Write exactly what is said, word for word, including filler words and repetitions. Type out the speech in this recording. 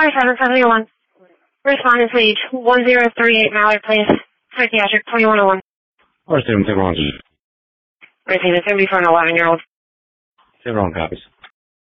seven seventy-one. Responding page one zero three eight Mallard Place. Psychiatric twenty-one oh one. Or seven, seven, one. Receiving seventy for an eleven-year-old. Several copies.